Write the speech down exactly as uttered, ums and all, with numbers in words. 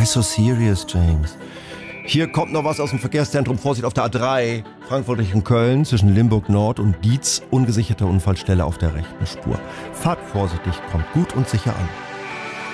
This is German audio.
Why so serious, James? Hier kommt noch was aus dem Verkehrszentrum. Vorsicht auf der A drei, Frankfurt Richtung Köln, zwischen Limburg Nord und Dietz. Ungesicherte Unfallstelle auf der rechten Spur. Fahrt vorsichtig, kommt gut und sicher an.